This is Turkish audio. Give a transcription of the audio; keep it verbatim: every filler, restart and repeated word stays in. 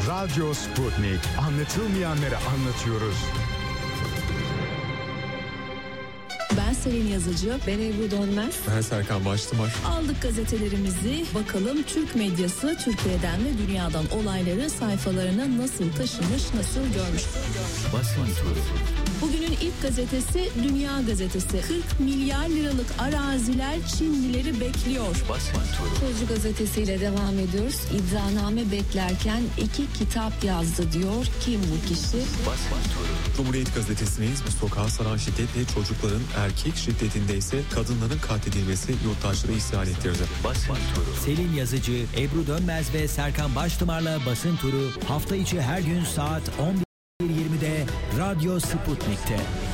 Radyo Sputnik. Anlatılmayanları anlatıyoruz. Ben Selin Yazıcı. Ben Ebru Dönmez. Ben Serkan Baştımar. Aldık gazetelerimizi. Bakalım Türk medyası Türkiye'den ve dünyadan olayları sayfalarına nasıl taşımış, nasıl görmüş. Basın turu. Bugünün ilk gazetesi Dünya Gazetesi. kırk milyar liralık araziler Çinlileri bekliyor. Basın turu. Sözcü gazetesiyle devam ediyoruz. İddianame beklerken iki kitap yazdı diyor. Kim bu kişi? Basın turu. Cumhuriyet Gazetesi'neyiz. Bu sokağa saran şiddetle çocukların, erkek şiddetinde ise kadınların katledilmesi yurttaşları isyan ettirdi. Basın turu. Selin Yazıcı, Ebru Dönmez ve Serkan Baştımar'la Basın Turu hafta içi her gün saat on bir yirmide Radyo Sputnik'te.